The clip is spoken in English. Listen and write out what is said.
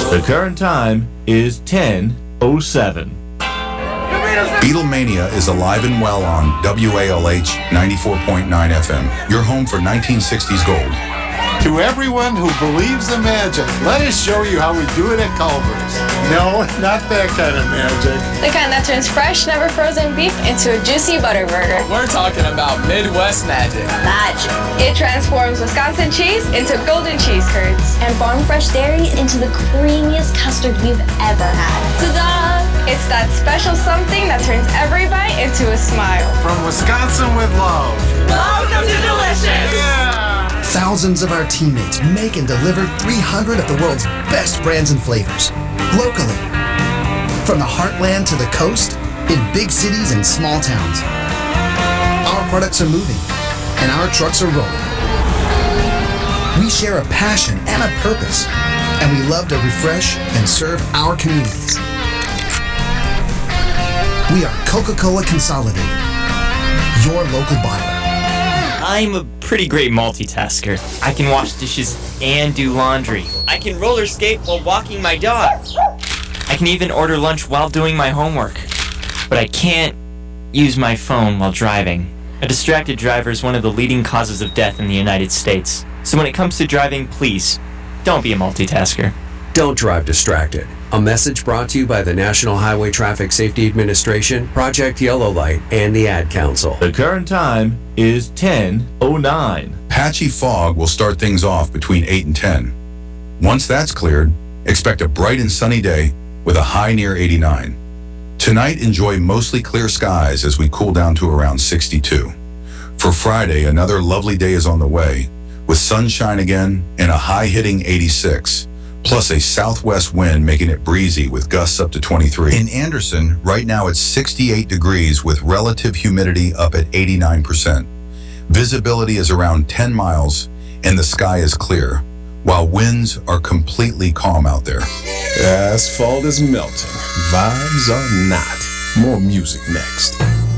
The current time is 10:07. Beatlemania is alive and well on WALH 94.9 FM, your home for 1960s gold. To everyone who believes in magic, let us show you how we do it at Culver's. No, not that kind of magic. The kind that turns fresh, never frozen beef into a juicy butter burger. We're talking about Midwest magic. Magic. It transforms Wisconsin cheese into golden cheese curds. And farm fresh dairy into the creamiest custard you've ever had. Ta-da! It's that special something that turns every bite into a smile. From Wisconsin with love. Welcome to Delicious! Yeah! Thousands of our teammates make and deliver 300 of the world's best brands and flavors, locally. From the heartland to the coast, in big cities and small towns. Our products are moving, and our trucks are rolling. We share a passion and a purpose, and we love to refresh and serve our communities. We are Coca-Cola Consolidated, your local bottler. I'm a pretty great multitasker. I can wash dishes and do laundry. I can roller skate while walking my dog. I can even order lunch while doing my homework. But I can't use my phone while driving. A distracted driver is one of the leading causes of death in the United States. So when it comes to driving, please, don't be a multitasker. Don't drive distracted. A message brought to you by the National Highway Traffic Safety Administration, Project Yellow Light, and the Ad Council. The current time is 10:09. Patchy fog will start things off between 8 and 10. Once that's cleared, expect a bright and sunny day with a high near 89. Tonight, enjoy mostly clear skies as we cool down to around 62. For Friday, another lovely day is on the way, with sunshine again and a high-hitting 86. Plus a southwest wind making it breezy with gusts up to 23. In Anderson, right now it's 68 degrees with relative humidity up at 89%. Visibility is around 10 miles and the sky is clear, while winds are completely calm out there. Asphalt is melting. Vibes are not. More music next.